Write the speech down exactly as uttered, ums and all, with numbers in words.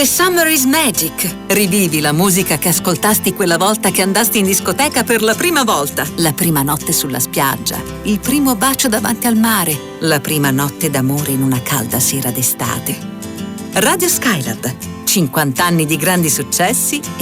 The Summer is Magic. Rivivi la musica che ascoltasti quella volta che andasti in discoteca per la prima volta. La prima notte sulla spiaggia. Il primo bacio davanti al mare. La prima notte d'amore in una calda sera d'estate. Radio Skylab. cinquanta anni di grandi successi